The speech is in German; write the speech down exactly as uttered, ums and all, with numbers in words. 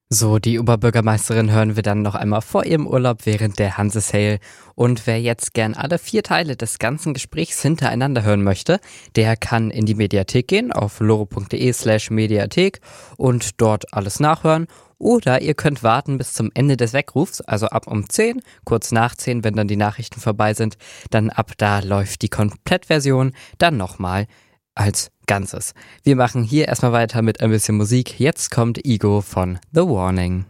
So, die Oberbürgermeisterin hören wir dann noch einmal vor ihrem Urlaub während der Hanse-Sale. Und wer jetzt gern alle vier Teile des ganzen Gesprächs hintereinander hören möchte, der kann in die Mediathek gehen, auf loro.de slash Mediathek und dort alles nachhören. Oder ihr könnt warten bis zum Ende des Weckrufs, also ab um zehn, kurz nach zehn, wenn dann die Nachrichten vorbei sind. Dann ab da läuft die Komplettversion dann nochmal als Ganzes. Wir machen hier erstmal weiter mit ein bisschen Musik. Jetzt kommt Ego von The Warning.